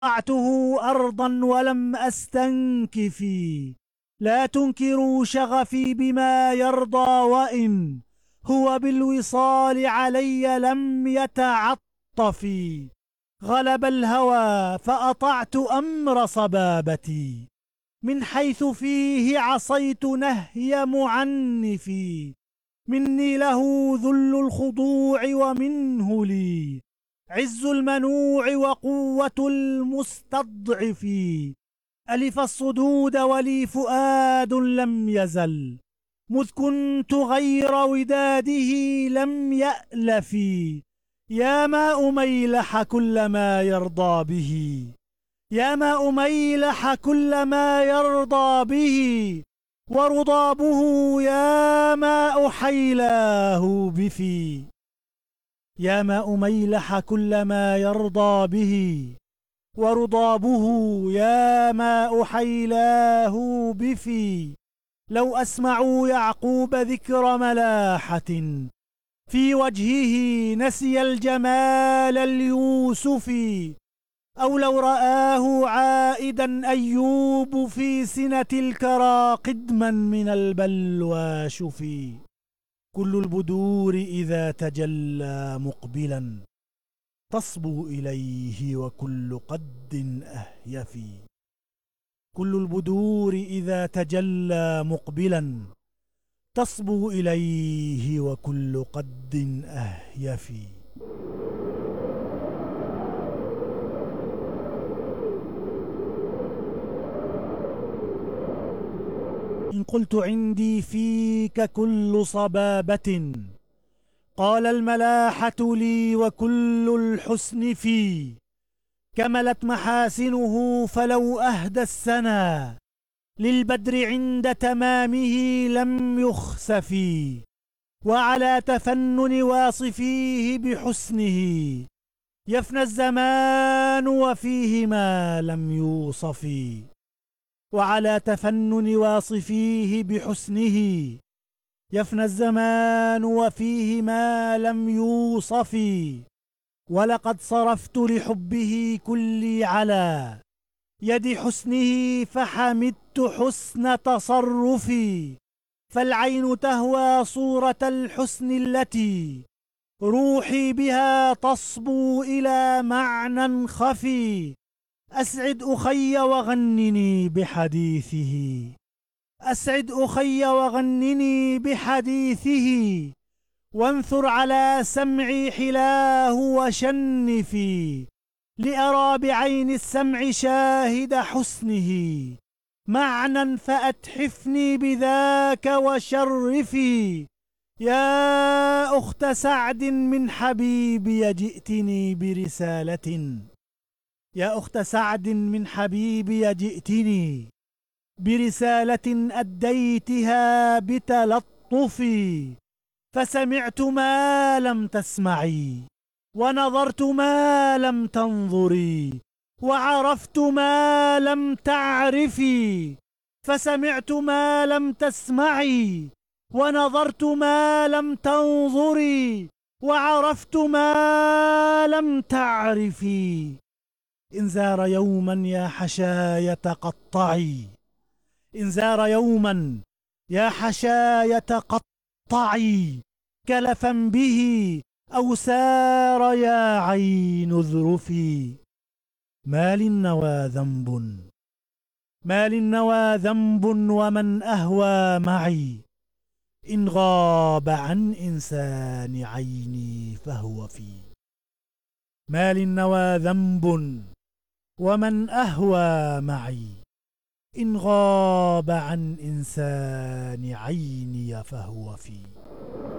وضعته أرضا ولم أستنكفي. لا تنكروا شغفي بما يرضى، وإن هو بالوصال علي لم يتعطفي. غلب الهوى فأطعت أمر صبابتي، من حيث فيه عصيت نهي معنفي. مني له ذل الخضوع ومنه لي عز المنوع وقوة المستضعف. ألف الصدود ولي فؤاد لم يزل، مذ كنت غير وداده لم يألف. يا ماء ميلح كل ما يرضى به، يا ماء ميلح كل ما يرضى به. ورضابه يا ماء حيلاه بفي، يا ماء ميلح كل ما يرضى به. ورضابه يا ماء حيلاه بفي. لو أسمعوا يعقوب ذكر ملاحة، في وجهه نسي الجمال اليوسفي. أو لو رآه عائدا أيوب في سنة الكرى قدما من البلوى شفي. كل البدور إذا تجلى مقبلا، تصبو إليه وكل قد أهيفي. كل البدور إذا تجلى مقبلا، تصبو إليه وكل قد أهيفي. إن قلت عندي فيك كل صبابة، قال الملاحة لي وكل الحسن في. كملت محاسنه فلو أهدى السنا، للبدر عند تمامه لم يخسفي. وعلى تفنن واصفيه بحسنه، يفنى الزمان وفيه ما لم يوصف. وعلى تفنن واصفيه بحسنه، يفنى الزمان وفيه ما لم يوصف. ولقد صرفت لحبه كلي على يد حسنه، فحمدت حسن تصرفي. فالعين تهوى صورة الحسن التي روحي بها تصبو إلى معنى خفي. أسعد أخي وغنني بحديثه، أسعد أخي وغنني بحديثه. وانثر على سمعي حلاه وشنفي، لأرى بعين السمع شاهد حسنه. معنى فأتحفني بذاك وشرفي. يا أخت سعد من حبيبي جئتني برسالة، يا أخت سعد من حبيبي جئتني برسالة أديتها بتلطفي. فسمعت ما لم تسمعي، ونظرت ما لم تنظري، وعرفت ما لم تعرفي. فسمعت ما لم تسمعي، ونظرت ما لم تنظري، وعرفت ما لم تعرفي. إن زار يوما يا حشاية قطعي، إن زار يوما يا حشاية قطعي. كلفا به أو سار يا عين اذرفي. ما للنوى ذنب، ما للنوى ذنب ومن أهوى معي. إن غاب عن إنسان عيني فهو في. ما للنوى ذنب ومن أهوى معي. إن غاب عن إنسان عيني فهو في.